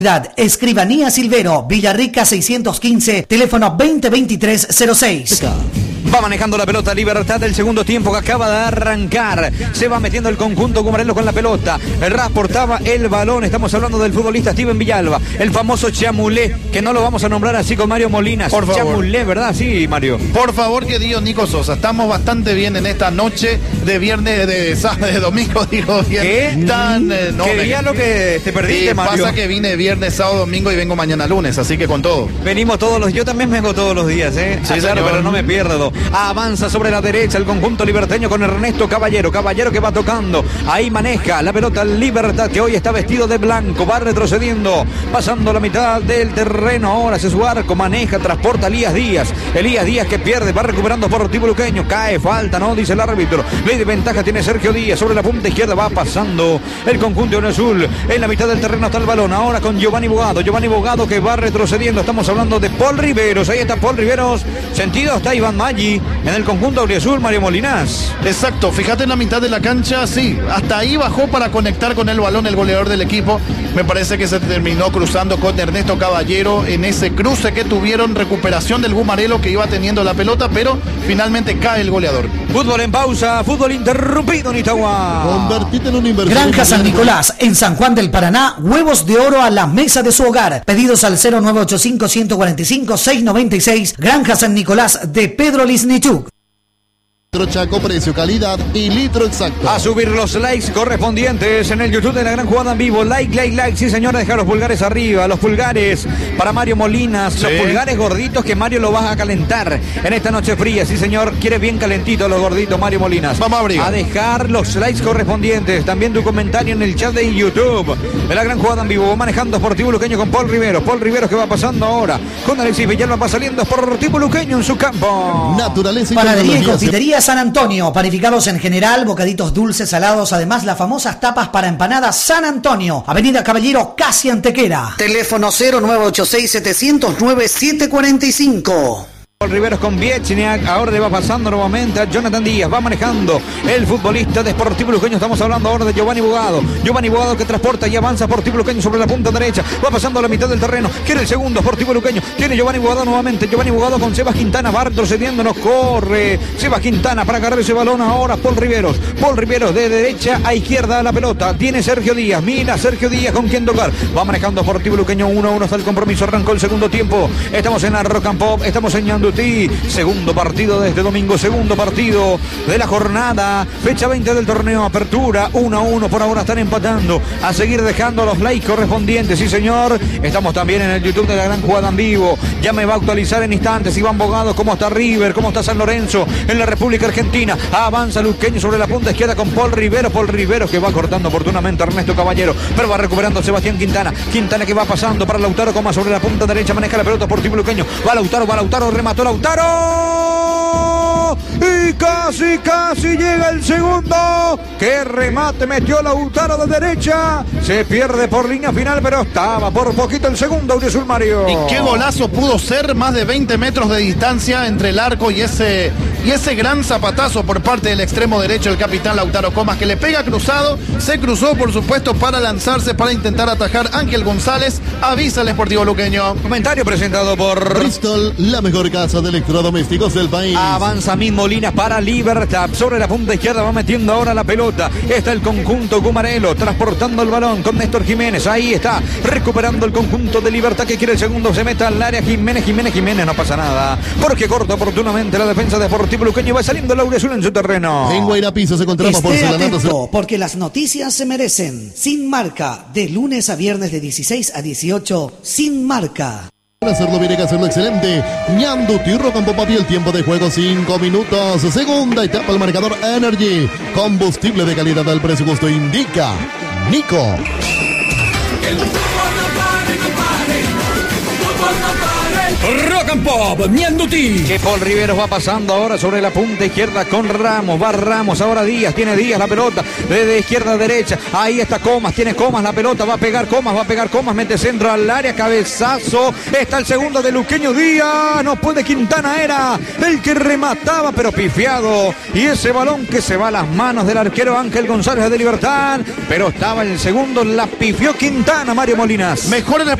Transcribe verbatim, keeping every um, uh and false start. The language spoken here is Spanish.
Escribanía Silvero, Villarrica seiscientos quince, teléfono veinte veintitrés cero seis. Va manejando la pelota Libertad del segundo tiempo que acaba de arrancar. Se va metiendo el conjunto Gumarelo con la pelota. El transportaba el balón. Estamos hablando del futbolista Steven Villalba, el famoso Chamulé, que no lo vamos a nombrar así con Mario Molinas. Por favor. Chamulé, ¿verdad? Sí, Mario. Por favor, que Dios, Nico Sosa. Estamos bastante bien en esta noche de viernes, de sábado, de domingo, digo bien. ¿Qué? Tan, eh, no, ¿Qué me- día lo que te perdiste, Sí, Mario? pasa que vine viernes, sábado, domingo y vengo mañana lunes, así que con todo. Venimos todos los... Yo también vengo todos los días, ¿eh? Sí, Ah, claro, señor. pero no me pierdo. Avanza sobre la derecha el conjunto liberteño con Ernesto Caballero. Caballero que va tocando. Ahí maneja la pelota Libertad, que hoy está vestido de blanco. Va retrocediendo, pasando la mitad del terreno. Ahora hace su arco, maneja, transporta a Elías Díaz. Elías Díaz que pierde, va recuperando por Sportivo Luqueño. Cae, falta, ¿no? Dice el árbitro. Ley de ventaja tiene Sergio Díaz. Sobre la punta izquierda va pasando el conjunto en azul. En la mitad del terreno está el balón. Ahora con Giovanni Bogado. Giovanni Bogado que va retrocediendo. Estamos hablando de Paul Riveros. Ahí está Paul Riveros. Sentido está Iván Maggi en el conjunto auriazul, Mario Molinas. Exacto, fíjate en la mitad de la cancha, sí, hasta ahí bajó para conectar con el balón el goleador del equipo. Me parece que se terminó cruzando con Ernesto Caballero en ese cruce que tuvieron, recuperación del Gumarelo que iba teniendo la pelota, pero finalmente cae el goleador. Fútbol en pausa, fútbol interrumpido en Itagua. Convertite en una inversión. Granja San Nicolás, en San Juan del Paraná, huevos de oro a la mesa de su hogar. Pedidos al cero nueve ocho cinco, uno cuatro cinco, seis nueve seis. Granja San Nicolás de Pedro Lisnichuk. Litro Chaco, precio, calidad y litro exacto. A subir los likes correspondientes en el YouTube de la gran jugada en vivo. Like, like, like. Sí, señora, deja los pulgares arriba. Los pulgares para Mario Molinas. Sí. Los pulgares gorditos que Mario lo va a calentar en esta noche fría. Sí, señor. Quiere bien calentito los gorditos, Mario Molinas. Vamos a abrir. A dejar los likes correspondientes. También tu comentario en el chat de YouTube de la gran jugada en vivo. Va manejando Sportivo Luqueño con Paul Riveros. Paul Riveros que va pasando ahora con Alexis Villalba. Va saliendo Sportivo Luqueño en su campo. Naturaleza y Panadería y tecnología. confitería San Antonio, panificados en general, bocaditos dulces, salados, además las famosas tapas para empanadas San Antonio, Avenida Caballero, casi Antequera. Teléfono cero nueve ocho seis, siete cero cero, nueve siete cuatro cinco. Paul Riveros con Viechniak, ahora le va pasando nuevamente a Jonathan Díaz, va manejando el futbolista de Sportivo Luqueño. Estamos hablando ahora de Giovanni Bogado. Giovanni Bogado que transporta y avanza Sportivo Luqueño sobre la punta derecha, va pasando a la mitad del terreno, quiere el segundo Sportivo Luqueño, tiene Giovanni Bogado nuevamente, Giovanni Bogado con Sebas Quintana, va retrocediendo, nos corre Sebas Quintana para agarrar ese balón ahora Paul Riveros, Paul Riveros de derecha a izquierda a la pelota, tiene Sergio Díaz, mira Sergio Díaz con quien tocar, va manejando Sportivo Luqueño uno a uno hasta el compromiso, arrancó el segundo tiempo, estamos en la Rock and Pop, estamos en Ñandutí. Segundo partido de este domingo, segundo partido de la jornada, fecha veinte del torneo Apertura, uno a uno por ahora están empatando, a seguir dejando los likes correspondientes, sí señor, estamos también en el YouTube de la gran jugada en vivo, ya me va a actualizar en instantes Iván Bogado, cómo está River, cómo está San Lorenzo en la República Argentina, avanza Luqueño sobre la punta izquierda con Paul Riveros, Paul Riveros que va cortando oportunamente a Ernesto Caballero, pero va recuperando Sebastián Quintana, Quintana que va pasando para Lautaro Coma sobre la punta derecha, maneja la pelota Sportivo Luqueño, va Lautaro, va Lautaro, remató Lautaro y casi, casi llega el segundo. ¡Qué remate metió Lautaro de derecha! Se pierde por línea final, pero estaba por poquito el segundo, Auriazul, Mario. Y qué golazo pudo ser, más de veinte metros de distancia entre el arco y ese, y ese gran zapatazo por parte del extremo derecho del capitán Lautaro Comas, que le pega cruzado, se cruzó por supuesto para lanzarse, para intentar atajar Ángel González, avisa el Sportivo Luqueño. Comentario presentado por Bristol, la mejor casa de electrodomésticos del país. Avanza Min Molinas para Libertad. Sobre la punta izquierda va metiendo ahora la pelota. Está el conjunto Gumarelo transportando el balón con Néstor Jiménez. Ahí está recuperando el conjunto de Libertad que quiere el segundo. Se mete al área Jiménez, Jiménez, Jiménez. No pasa nada porque corta oportunamente la defensa de Sportivo Luqueño. Va saliendo el Auriazul en su terreno. En Guairapisos encontramos Esté porcelanato. atento, porque las noticias se merecen. Sin Marca, de lunes a viernes de dieciséis a dieciocho, Sin Marca. Para hacerlo bien hay que hacerlo excelente. Ñandutí, Rock and Pop, y el tiempo de juego cinco minutos. Segunda etapa, el marcador Energy. Combustible de calidad al precio justo indica Nico. El fútbol no pare, no pare. Fútbol no pare. Rock and Pop, Mianduti. Que Paul Riveros va pasando ahora sobre la punta izquierda con Ramos. Va Ramos, ahora Díaz, tiene Díaz la pelota de izquierda a derecha. Ahí está Comas, tiene Comas la pelota, va a pegar Comas, va a pegar Comas, mete centro al área, cabezazo. Está el segundo de Luqueño Díaz. No puede, Quintana era el que remataba, pero pifiado. Y ese balón que se va a las manos del arquero Ángel González de Libertad. Pero estaba el segundo, la pifió Quintana, Mario Molinas. Mejor en el